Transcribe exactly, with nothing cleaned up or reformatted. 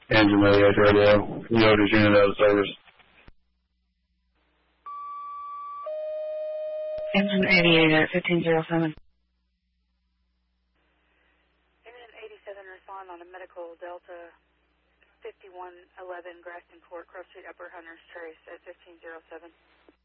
Engine eighty-eight radio. Leota's unit out of service. Engine eighty-eight at fifteen oh seven. Engine eighty-seven, respond on a medical Delta fifty-one eleven Grafton Court, Cross Street, Upper Hunters Trace at fifteen oh seven.